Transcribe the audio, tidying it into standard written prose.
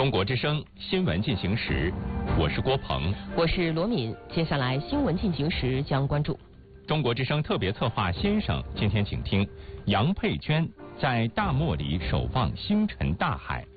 中国之声新闻进行时，我是郭鹏， 我是罗敏。接下来新闻进行时将关注中国之声特别策划先生，今天请听杨佩娟在大漠里守望星辰大海。